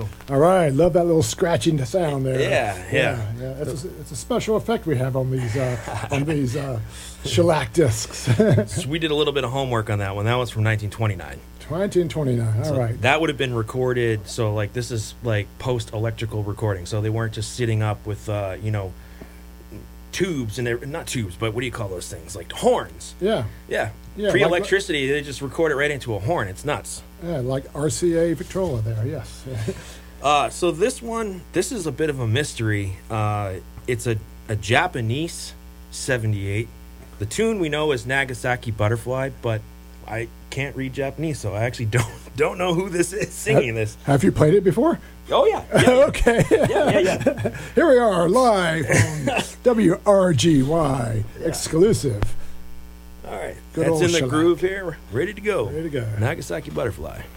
go. All right, love that little scratching sound there. Yeah. It's a special effect we have on these shellac discs. So we did a little bit of homework on that one. That was from 1929. 1929. All right. That would have been recorded. So like this is like post electrical recording. So they weren't just sitting up with tubes and not tubes, but what do you call those things? Like horns. Yeah. Pre-electricity, they just record it right into a horn. It's nuts. Yeah, like RCA Victrola there. Yes. So this is a bit of a mystery. It's a Japanese 78. The tune we know is Nagasaki Butterfly, but I can't read Japanese, so I actually don't know who this is singing this. Have you played it before? Oh, yeah. Okay. Yeah. Here we are, live on WRGY, exclusive. All right. Good That's old in the shellac. groove here. Ready to go. Ready to go. Nagasaki Butterfly.